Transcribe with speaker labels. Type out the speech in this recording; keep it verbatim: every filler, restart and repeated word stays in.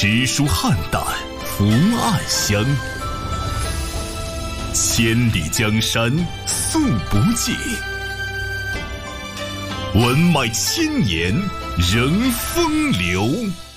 Speaker 1: 诗书汉代伏暗香，千里江山素不尽，文脉千年仍风流。